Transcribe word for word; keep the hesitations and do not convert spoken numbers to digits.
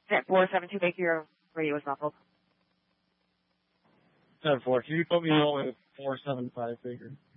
four seven two, Baker, your radio is muffled. seven four, can you put me on with four seven five, Baker?